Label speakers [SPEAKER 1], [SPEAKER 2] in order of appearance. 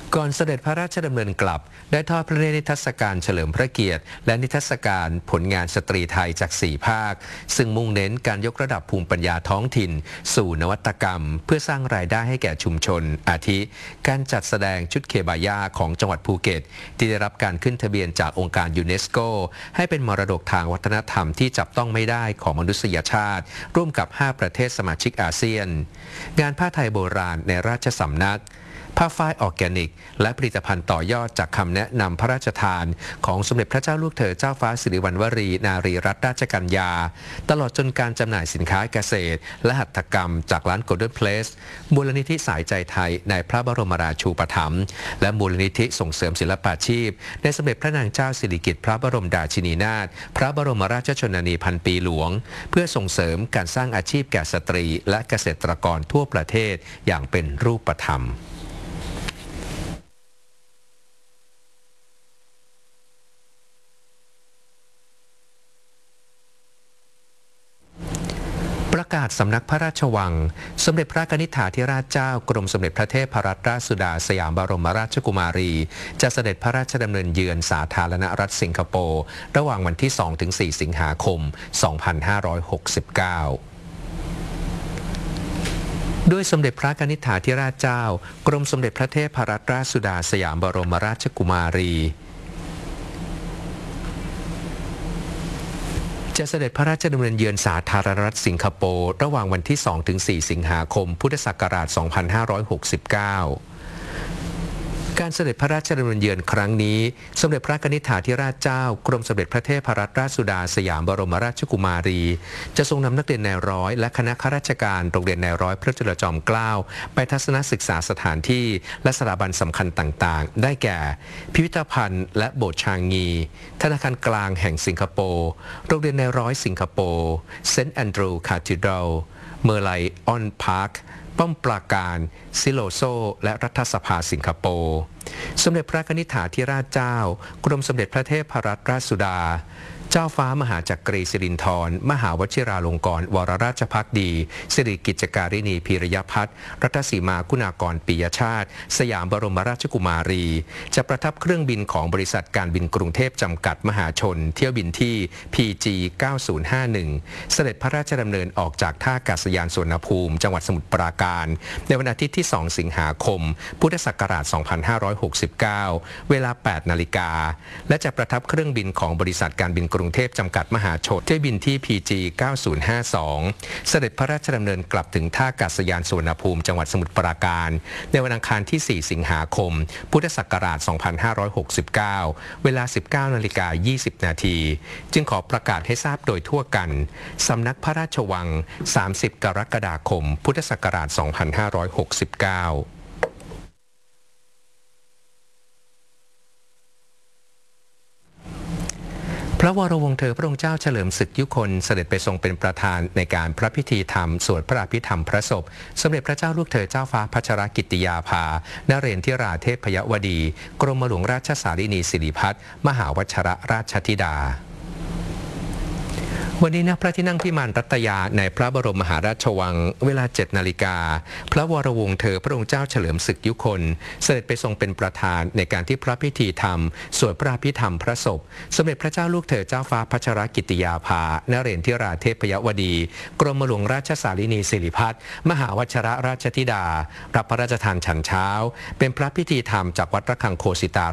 [SPEAKER 1] ก่อนเสด็จพระราชดำเนินกลับได้ทอดพระเนตรนิทรรศการเฉลิมพระเกียรติและนิทรรศการผลงานสตรีไทยจาก4ภาคซึ่งมุ่งเน้นการยกระดับภูมิปัญญาท้องถิ่นสู่นวัตกรรมเพื่อสร้างรายได้ให้แก่ชุมชนอาทิการจัดแสดงชุดเคบายาของจังหวัดภูเก็ตที่ได้รับการขึ้นทะเบียนจากองค์การยูเนสโกให้เป็นมรดกทางวัฒนธรรมที่จับต้องไม่ได้ของมนุษยชาติร่วมกับ5ประเทศสมาชิกอาเซียนงานผ้าไทยโบราณในราชสำนักผ้าฝ้ายออร์แกนิกและผลิตภัณฑ์ต่อยอดจากคำแนะนำพระราชทานของสมเด็จพระเจ้าลูกเธอเจ้าฟ้าสิริวัณวรีนารีรัตนราชกัญญาตลอดจนการจำหน่ายสินค้าเกษตรและหัตถกรรมจากร้าน Golden Place มูลนิธิสายใจไทยในพระบรมราชูปถัมภ์และมูลนิธิส่งเสริมศิลปาชีพในสมเด็จพระนางเจ้าสิริกิติ์พระบรมราชินีนาถพระบรมราชชนนีพันปีหลวงเพื่อส่งเสริมการสร้างอาชีพแก่สตรีและเกษตรกรทั่วประเทศอย่างเป็นรูปธรรมประกาศสำนักพระราชวังสมเด็จพระกนิษฐาธิราชเจ้ากรมสมเด็จพระเทพรัตนราชสุดาสยามบรมราชกุมารีจะเสด็จพระราชดำเนินเยือนสาธารณรัฐสิงคโปร์ระหว่างวันที่ 2-4 สิงหาคม 2569ด้วยสมเด็จพระกนิษฐาธิราชเจ้ากรมสมเด็จพระเทพรัตนราชสุดาสยามบรมราชกุมารีจะเสด็จพระราชดำเนินเยือนสาธารณรัฐสิงคโปร์ระหว่างวันที่ 2-4 สิงหาคม พุทธศักราช 2569การเสด็จพระราชดำเนินเยือนครั้งนี้สมเด็จพระกนิษฐาธิราชเจ้ากรมสมเด็จพระเทพรัตนราชสุดาสยามบรมราชกุมารีจะทรงนำนักเรียนนายร้อยและคณะข้าราชการโรงเรียนนายร้อยพระจุลจอมเกล้าไปทัศนศึกษาสถานที่และสถาบันสำคัญต่างๆได้แก่พิพิธภัณฑ์และโบสถ์ชางงีธนาคารกลางแห่งสิงคโปร์โรงเรียนนายร้อยสิงคโปร์เซนต์แอนดรูว์คาธีดรัลเมอร์ไลออนพาร์คป้อมปราการซิโลโซและรัฐสภาสิงคโปร์สมเด็จพระกนิษฐาธิราชเจ้ากรมสมเด็จพระเทพรัตนราชสุดาเจ้าฟ้ามหาจักรีสิรินธรมหาวชิราลงกรณ์วรราชภักดีสิริกิจการินีพีรยพัฒน์รัตสีมาคุณากรปิยชาติสยามบรมราชกุมารีจะประทับเครื่องบินของบริษัทการบินกรุงเทพจำกัดมหาชนเที่ยวบินที่ PG 9051เสด็จพระราชดำเนินออกจากท่าอากาศยานสุวรรณภูมิจังหวัดสมุทรปราการในวันอาทิตย์ที่ 2 สิงหาคม พุทธศักราช 2569 เวลา 8 นาฬิกาและจะประทับเครื่องบินของบริษัทการบินกรุงเทพจำกัดมหาชนเที่ยวบินที่ PG 9052เสด็จพระราชดำเนินกลับถึงท่าอากาศยานสุวรรณภูมิจังหวัดสมุทรปราการในวันอังคารที่ 4 สิงหาคม พุทธศักราช 2569 เวลา 19:20 นาทีจึงขอประกาศให้ทราบโดยทั่วกันสำนักพระราชวัง 30 กรกฎาคม พุทธศักราช 2569พระวรวงศ์เธอพระองค์เจ้าเฉลิมศึกยุคนเสด็จไปทรงเป็นประธานในการพระพิธีธรรมสวดพระอภิธรรมพระศพสมเด็จพระเจ้าลูกเธอเจ้าฟ้าพัชรกิติยาภานเรนทิราเทพยวดีกรมหลวงราชสารินีสิริพัฒน์มหาวชรราชธิดาวันนี้ณพระที่นั่งพิมานรัตยาในพระบรมมหาราชวังเวลา 7 นาฬิกาพระวรวงศ์เธอพระองค์เจ้าเฉลิมศึกยุคนเสด็จไปทรงเป็นประธานในการที่พระพิธีธรรมสวดพระอภิธรรมพระศพสมเด็จพระเจ้าลูกเธอเจ้าฟ้าพัชรกิติยาภานเรนทิราเทพยวดีกรมหลวงราชสารินีสิริพัฒน์มหาวชรราชธิดารับพระราชทานฉันเช้าเป็นพระพิธีธรรมจากวัดระฆังโคสิตา